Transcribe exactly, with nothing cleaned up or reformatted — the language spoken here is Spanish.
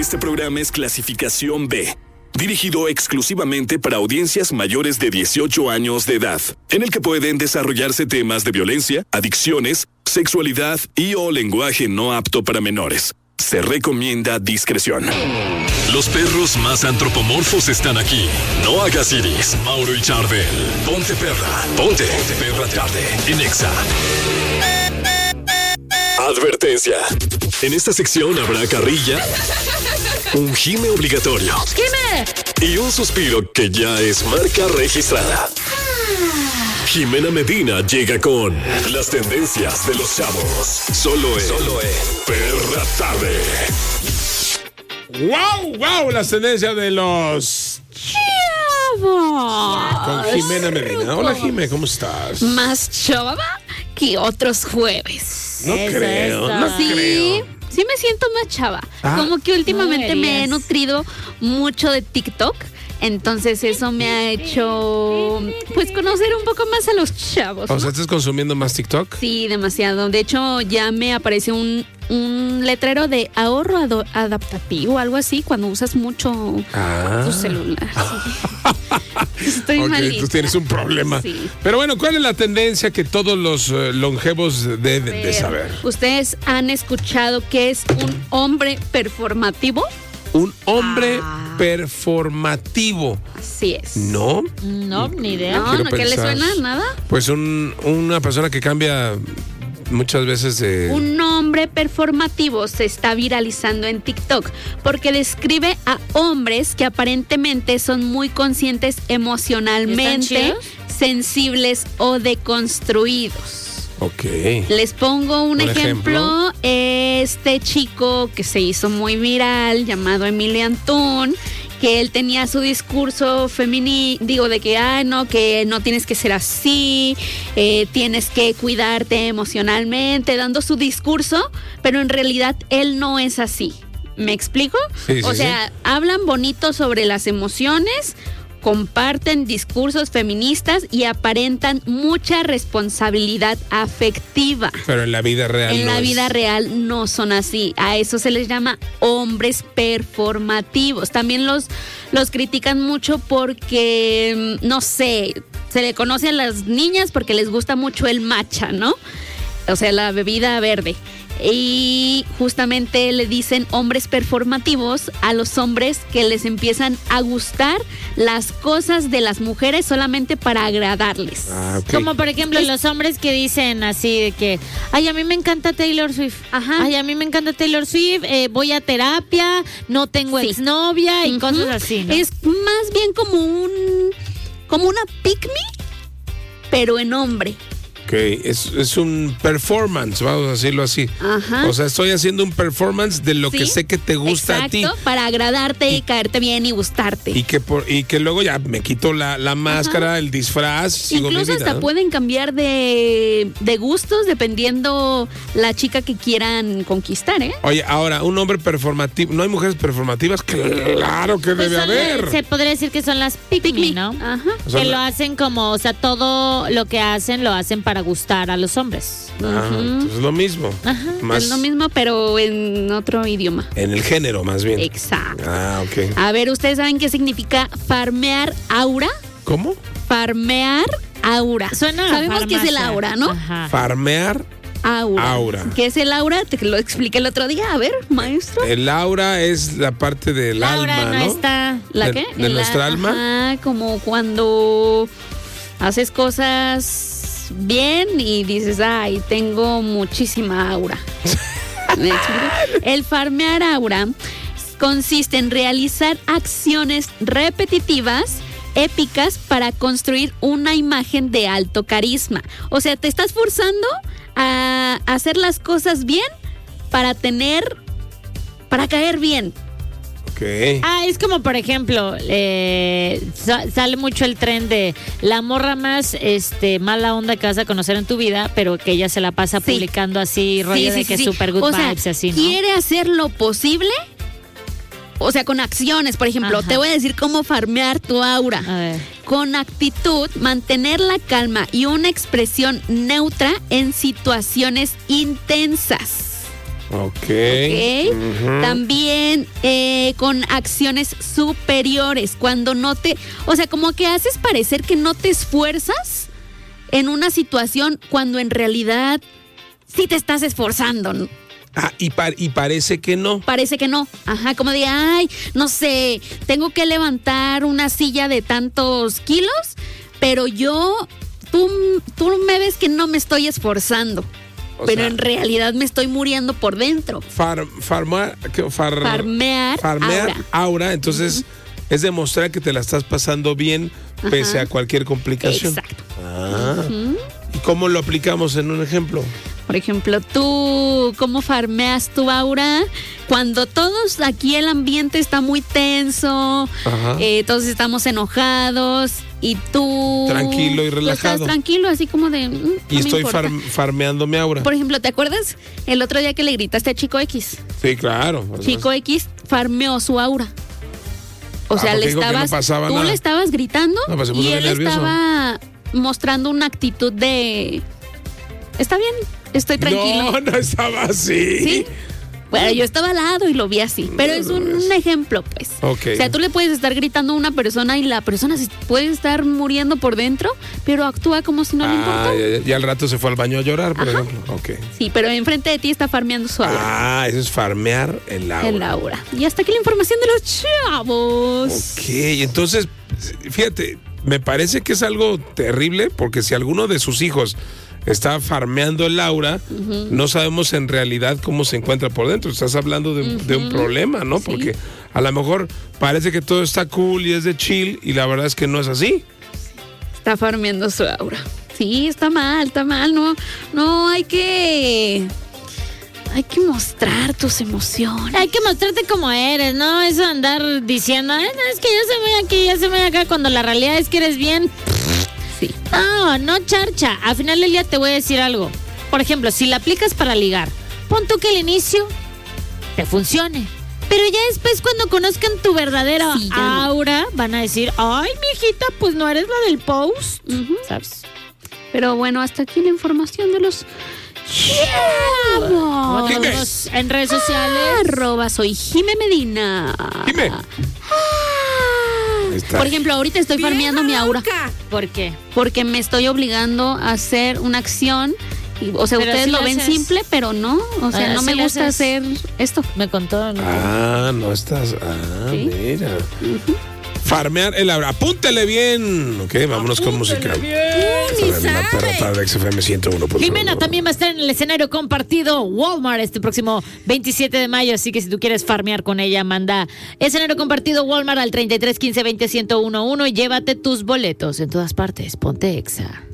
Este programa es clasificación B, dirigido exclusivamente para audiencias mayores de dieciocho años de edad, en el que pueden desarrollarse temas de violencia, adicciones, sexualidad y o lenguaje no apto para menores. Se recomienda discreción. Los perros más antropomorfos están aquí. No hagas iris. Mauro y Charbel. Ponte perra. Ponte. Ponte perra tarde. En Exa. Advertencia. En esta sección habrá carrilla, un gime obligatorio. ¡Gime! Y un suspiro que ya es marca registrada. Jimena Medina llega con las tendencias de los chavos. Solo en, Solo en Perra Tarde. ¡Wow! ¡Wow! Las tendencias de los chavos. Con Jimena Medina. Hola, Jimena, ¿cómo estás? Más chava que otros jueves. No Eso, creo, eso. no sí, creo. Sí me siento más chava. Ah. Como que últimamente No me he deberías. nutrido mucho de TikTok. Entonces eso me ha hecho, pues, conocer un poco más a los chavos, O ¿no? sea, ¿estás consumiendo más TikTok? Sí, demasiado. De hecho, ya me apareció un, un letrero de ahorro ado- adaptativo, algo así, cuando usas mucho Ah. tu celular. Sí. Estoy Ok, malita. tú tienes un problema. Sí. Pero bueno, ¿cuál es la tendencia que todos los eh, longevos deben de Pero, saber? ¿Ustedes han escuchado qué es un hombre performativo? Un hombre Ah. performativo. Así es. ¿No? No, ni idea. No, quiero no, ¿qué le pensar. suena? ¿Nada? Pues un, una persona que cambia muchas veces de... Un hombre performativo se está viralizando en TikTok porque describe a hombres que aparentemente son muy conscientes emocionalmente, ¿Están chidos? sensibles o deconstruidos. Ok. Les pongo un, ¿Un ejemplo. Este chico que se hizo muy viral, llamado Emilio Antún, que él tenía su discurso femenino, digo, de que, ah, no, que no tienes que ser así, eh, tienes que cuidarte emocionalmente, dando su discurso, pero en realidad él no es así. ¿Me explico? Sí, sí, o sea, sí. hablan bonito sobre las emociones, comparten discursos feministas y aparentan mucha responsabilidad afectiva. Pero en la vida real En no la es. vida real no son así. A eso se les llama hombres performativos. También los, los critican mucho porque, no sé, se le conoce a las niñas porque les gusta mucho el matcha, ¿no? O sea, la bebida verde. Y justamente le dicen hombres performativos a los hombres que les empiezan a gustar las cosas de las mujeres solamente para agradarles. Ah, ok. Como por ejemplo Es- los hombres que dicen así de que, ay, a mí me encanta Taylor Swift. Ajá. Ay, a mí me encanta Taylor Swift, eh, voy a terapia, no tengo Sí. exnovia y Ujú. cosas así, ¿no? Es más bien como un como una pick me, pero en hombre. Ok, es, es un performance, vamos a decirlo así. Ajá. O sea, estoy haciendo un performance de lo Sí, que sé que te gusta exacto, a ti. para agradarte y caerte bien y gustarte. Y que, por, y que luego ya me quito la, la máscara, el disfraz, sigo mi Incluso vida, hasta ¿no? pueden cambiar de, de gustos dependiendo la chica que quieran conquistar, ¿eh? Oye, ahora, un hombre performativo. ¿No hay mujeres performativas? Claro que Pues debe son- haber. se podría decir que son las pick, Pick me, me. ¿no? Ajá. O sea, que la- lo hacen como, o sea, todo lo que hacen lo hacen para gustar a los hombres. Ah, Ujú. entonces es lo mismo. Ajá. Más Es lo mismo, pero en otro idioma. en el género, más bien. Exacto. Ah, ok. A ver, ¿ustedes saben qué significa farmear aura? ¿Cómo? Farmear aura. Suena a Sabemos qué es el farmacia. aura, ¿no? Ajá. Farmear. Aura. Aura. ¿Qué es el aura? Te lo expliqué el otro día. A ver, maestro. El aura es la parte del Laura alma, no ¿no? está. ¿La de- qué? de El nuestra a- alma. Ajá, como cuando haces cosas bien y dices, ay, tengo muchísima aura. ¿Me explico? El farmear aura consiste en realizar acciones repetitivas, épicas, para construir una imagen de alto carisma. O sea, te estás forzando a hacer las cosas bien para tener, para caer bien. Ok. Ah, es como por ejemplo, eh, sa- sale mucho el tren de la morra más este mala onda que vas a conocer en tu vida, pero que ella se la pasa Sí. publicando así, rollo Sí, de sí, que sí, sí. super good O sea, vibes, así, ¿no? quiere hacer lo posible, o sea, con acciones, por ejemplo. Ajá. Te voy a decir cómo farmear tu aura. A ver. Con actitud, mantener la calma y una expresión neutra en situaciones intensas. Ok. ¿Ok? Ujú. También eh, con acciones superiores, cuando no te, o sea, como que haces parecer que no te esfuerzas en una situación cuando en realidad sí te estás esforzando, ¿no? Ah, y, par- y parece que no. Parece que no. Ajá, como de, ay, no sé, tengo que levantar una silla de tantos kilos, pero yo, tú, tú me ves que no me estoy esforzando. O Pero sea, en realidad me estoy muriendo por dentro. Far, farma- ¿qué? Far- Farmear, farmear aura. aura, entonces es demostrar que te la estás pasando bien pese Ajá. a cualquier complicación. Exacto. Ah. ¿Y cómo lo aplicamos en un ejemplo? Por ejemplo, tú, ¿cómo farmeas tu aura? Cuando todos aquí el ambiente está muy tenso, Ajá. eh, todos estamos enojados y tú... Tranquilo y tú relajado. estás tranquilo, así como de... mm, no Y me estoy importa. far- farmeando mi aura. Por ejemplo, ¿te acuerdas el otro día que le gritaste a Chico X? Sí, claro. Chico X farmeó su aura. O Ah, sea, porque le dijo que no estabas, pasaba tú nada. le estabas gritando No, pues se puso y bien él nervioso. estaba mostrando una actitud de... Está bien, estoy tranquilo. No, no estaba así. ¿Sí? Bueno, yo estaba al lado y lo vi así. Pero es un, un ejemplo, pues. Ok. O sea, tú le puedes estar gritando a una persona y la persona se puede estar muriendo por dentro, pero actúa como si no le importa. Ah, ya, ya al rato se fue al baño a llorar, por Ajá. ejemplo. Ok. Sí, pero enfrente de ti está farmeando su aura. Ah, eso es farmear el aura. El aura. Y hasta aquí la información de los chavos. Ok, entonces, fíjate, me parece que es algo terrible porque si alguno de sus hijos está farmeando el aura, no sabemos en realidad cómo se encuentra por dentro. Estás hablando de, de un problema, ¿no? Sí. Porque a lo mejor parece que todo está cool y es de chill y la verdad es que no es así. Está farmeando su aura. Sí, está mal, está mal. No, no hay que... Hay que mostrar tus emociones. Hay que mostrarte como eres, ¿no? Eso de andar diciendo, "Ay, no, es que yo se voy aquí, yo se voy acá", cuando la realidad es que eres bien. Sí. No, no, charcha. Al final del día te voy a decir algo. Por ejemplo, si la aplicas para ligar, pon tú que al inicio te funcione. Pero ya después, cuando conozcan tu verdadera Sí, ya no. aura, van a decir, ay, mijita, pues no eres la del post. Ujú. ¿Sabes? Pero bueno, hasta aquí la información de los chavos. Jime. Vámonos en redes sociales. Arroba soy Jime Medina. Jime. Ah. Ahí está. Por ejemplo, ahorita estoy farmeando mi aura ¿Por qué? porque me estoy obligando a hacer una acción. Y, o sea, Pero ustedes sí lo la ven haces. simple, pero no. O sea, Ah, no sí me la gusta haces. hacer esto. Me contó. ¿no? Ah, no estás. Ah, ¿Sí? mira. Farmear el aura. Apúntele bien. Ok, vámonos con música. Esta es la perra tarde X F M ciento uno. por Jimena favor. también va a estar en el escenario compartido Walmart este próximo veintisiete de mayo, así que si tú quieres farmear con ella, manda escenario compartido Walmart al treinta y tres quince veinte ciento uno y llévate tus boletos en todas partes. Ponte Exa.